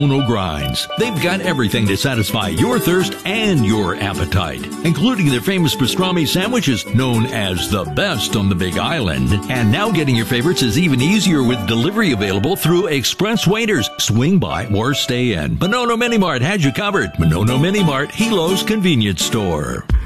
Uno Grinds. They've got everything to satisfy your thirst and your appetite, including their famous pastrami sandwiches, known as the best on the Big Island. And now getting your favorites is even easier with delivery available through Express Waiters. Swing by or stay in. Monono Mini Mart has you covered. Monono Mini Mart, Hilo's convenience store.